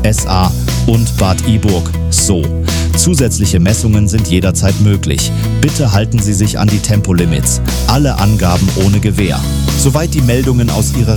SA und Bad Iburg so. Zusätzliche Messungen sind jederzeit möglich. Bitte halten Sie sich an die Tempolimits. Alle Angaben ohne Gewähr. Soweit die Meldungen aus Ihrer